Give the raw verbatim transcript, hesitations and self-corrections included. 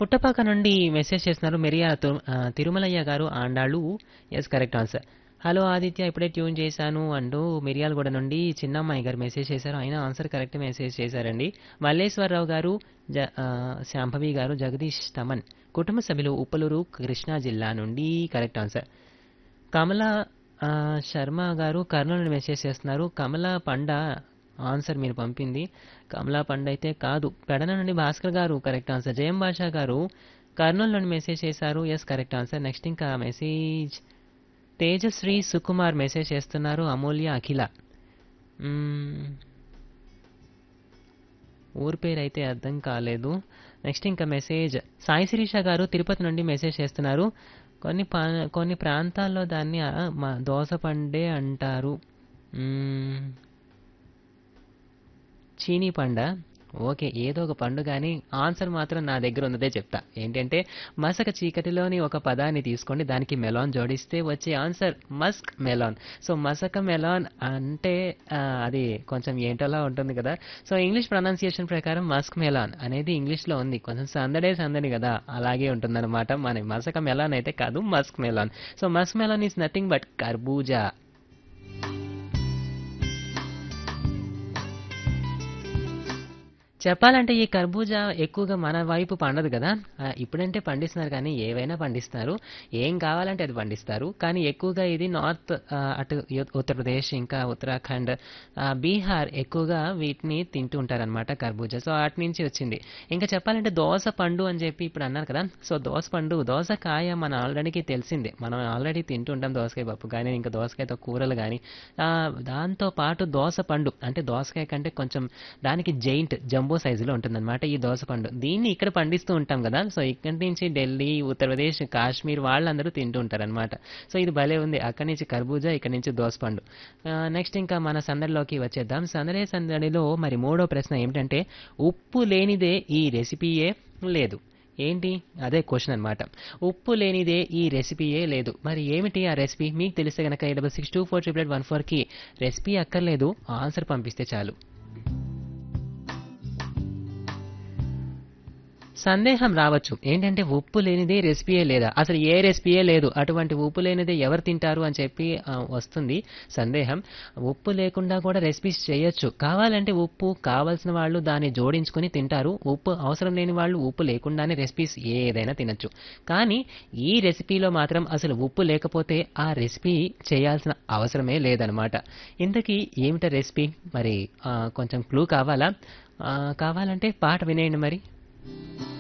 పుట్టపాక నుండి మెసేజ్ చేస్తున్నారు మిరియాల తురు ఆహ్, తిరుమలయ్య గారు ఆండాళ్ళు. Yes correct answer. Hello Aditya ఇప్పుడే ట్యూన్ చేశాను అంటూ మిర్యాలగూడ నుండి చిన్నమ్మాయి గారు మెసేజ్ చేశారు. అయినా ఆన్సర్ కరెక్ట్ మెసేజ్ చేశారండి. మల్లేశ్వరరావు గారు, జ ఆహ్, శాంభవి గారు, జగదీష్ తమన్ కుటుంబ సభ్యులు ఉప్పలూరు కృష్ణా జిల్లా నుండి కరెక్ట్ ఆన్సర్. కమల ఆహ్, శర్మ గారు కర్నూలు నుండి మెసేజ్ చేస్తున్నారు. కమల పండ ఆన్సర్ మీరు పంపింది. కమలా పండ్ అయితే కాదు. పెడన నుండి భాస్కర్ గారు కరెక్ట్ ఆన్సర్. జయం బాషా గారు కర్నూలు నుండి మెసేజ్ చేశారు. Yes correct answer. నెక్స్ట్ ఇంకా మెసేజ్ తేజశ్రీ సుకుమార్ మెసేజ్ చేస్తున్నారు. అమూల్య అఖిల మ్మ్, ఊరి పేరు అయితే అర్థం కాలేదు. నెక్స్ట్ ఇంకా మెసేజ్ సాయి శిరీష గారు తిరుపతి నుండి మెసేజ్ చేస్తున్నారు. కొన్ని పా- కొన్ని ప్రాంతాల్లో దాన్ని ఆ, మ- దోస పండే అంటారు. మ్మ్, చీనీ పండ ఓకే ఏదో ఒక పండు కానీ ఆన్సర్ మాత్రం నా దగ్గర ఉన్నదే చెప్తా. ఏంటంటే మసక చీకటిలోని ఒక పదాన్ని తీసుకోండి, దానికి మెలాన్ జోడిస్తే వచ్చే ఆన్సర్ మస్క్ మెలాన్. సో మసక మెలాన్ అంటే ఆ, అది కొంచెం ఏంటోలా ఉంటుంది కదా. సో ఇంగ్లీష్ ప్రొనౌన్సియేషన్ ప్రకారం మస్క్ మెలాన్ అనేది ఇంగ్లీష్లో ఉంది. కొంచెం సందడే సందడి కదా, అలాగే ఉంటుందన్నమాట. మన మసక మెలాన్ అయితే కాదు, Musk melon. So Musk melon is nothing but కర్బూజా. చెప్పాలంటే ఈ కర్బూజా ఎక్కువగా మన వైపు పండదు కదా. ఆ, ఇప్పుడంటే పండిస్తున్నారు కానీ ఏవైనా పండిస్తారు, ఏం కావాలంటే అది పండిస్తారు. కానీ ఎక్కువగా ఇది నార్త్ ఆ, అటు యు- ఉత్తరప్రదేశ్ ఇంకా ఉత్తరాఖండ్, ఆ, బీహార్ ఎక్కువగా వీటిని తింటూ ఉంటారనమాట కర్బూజా. సో అటు నుంచి వచ్చింది. ఇంకా చెప్పాలంటే దోస పండు అని చెప్పి ఇప్పుడు అన్నారు కదా. సో దోస పండు దోసకాయ మన ఆల్రెడీకి తెలిసిందే, మనం ఆల్రెడీ తింటుంటాం దోసకాయ పప్పు కానీ ఇంకా దోసకాయతో కూరలు కానీ. దాంతో పాటు దోస పండు అంటే దోసకాయ కంటే కొంచెం దానికి జైంట్ జంబో సైజులో ఉంటుందన్నమాట ఈ దోసపండు. దీన్ని ఇక్కడ పండిస్తూ ఉంటాం కదా. సో ఇక్కడి నుంచి ఢిల్లీ, ఉత్తరప్రదేశ్, కాశ్మీర్ వాళ్ళందరూ తింటూ ఉంటారనమాట. సో ఇది భలే ఉంది. అక్కడి నుంచి కర్బూజా, ఇక్కడి నుంచి దోసపండు. నెక్స్ట్ ఇంకా మన సందడిలోకి వచ్చేద్దాం. సందడే సందడిలో మరి మూడో ప్రశ్న ఏమిటంటే ఉప్పు లేనిదే ఈ రెసిపీయే లేదు. ఏంటి అదే క్వశ్చన్ అనమాట. ఉప్పు లేనిదే ఈ రెసిపీయే లేదు. మరి ఏమిటి ఆ రెసిపీ? మీకు తెలిస్తే కనుక eight double six two four triple eight one ఫోర్కి రెసిపీ అక్కర్లేదు, ఆన్సర్ పంపిస్తే చాలు. సందేహం రావచ్చు, ఏంటంటే ఉప్పు లేనిదే రెసిపీయే లేదా, అసలు ఏ రెసిపీయే లేదు, అటువంటి ఉప్పు లేనిదే ఎవరు తింటారు అని చెప్పి ఆ, వస్తుంది సందేహం. ఉప్పు లేకుండా కూడా రెసిపీస్ చేయొచ్చు. కావాలంటే ఉప్పు కావాల్సిన వాళ్ళు దాన్ని జోడించుకొని తింటారు. ఉప్పు అవసరం లేని వాళ్ళు ఉప్పు లేకుండానే రెసిపీస్ ఏదైనా తినొచ్చు. కానీ ఈ రెసిపీలో మాత్రం అసలు ఉప్పు లేకపోతే ఆ రెసిపీ చేయాల్సిన అవసరమే లేదనమాట. ఇంతకీ ఏమిటా రెసిపీ? మరి ఆ, కొంచెం క్లూ కావాలా? ఆ, కావాలంటే పాట వినేయండి మరి.